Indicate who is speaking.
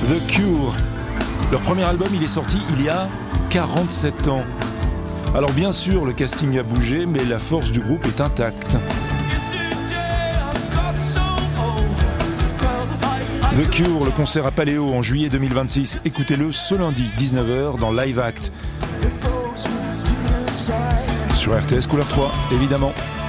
Speaker 1: The Cure. Leur premier album, il est sorti il y a 47 ans. Alors bien sûr, le casting a bougé, mais la force du groupe est intacte. The Cure, le concert à Paléo en juillet 2026. Écoutez-le ce lundi, 19h, dans Live Act. Sur RTS Couleur 3, évidemment.